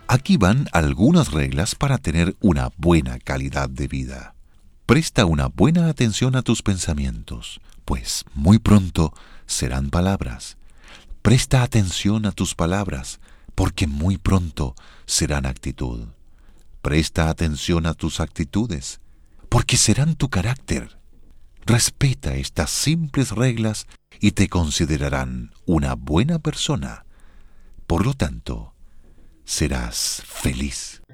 Aquí van algunas reglas para tener una buena calidad de vida. Presta una buena atención a tus pensamientos, pues muy pronto serán palabras. Presta atención a tus palabras, porque muy pronto serán actitud. Presta atención a tus actitudes, porque serán tu carácter. Respeta estas simples reglas y te considerarán una buena persona. Por lo tanto, serás feliz.